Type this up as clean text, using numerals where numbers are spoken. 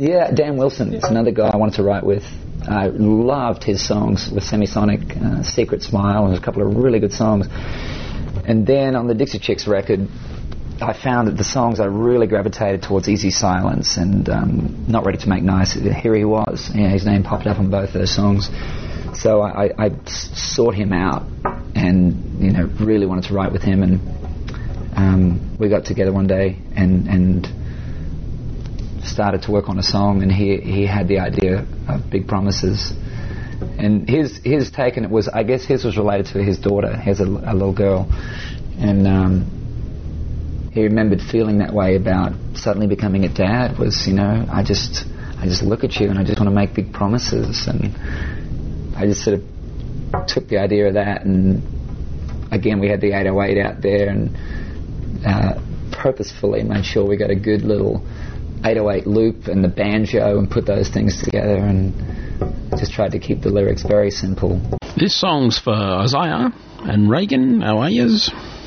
Yeah, Dan Wilson is another guy I wanted to write with. I loved his songs with Semisonic, Secret Smile, and a couple of really good songs. And then on the Dixie Chicks record, I found that the songs I really gravitated towards Easy Silence and Not Ready to Make Nice. Here he was. Yeah, his name popped up on both those songs. So I sought him out and really wanted to write with him. And we got together one day and started to work on a song. And he had the idea of Big Promises. And his take on it was, I guess his was related to his daughter. He has a little girl. And he remembered feeling that way about suddenly becoming a dad. Was I just look at you and I just want to make big promises, and I just sort of took the idea of that. And again, we had the 808 out there, and purposefully made sure we got a good little 808 loop and the banjo, and put those things together, and just tried to keep the lyrics very simple. This song's for Isaiah and Reagan, our ayahs.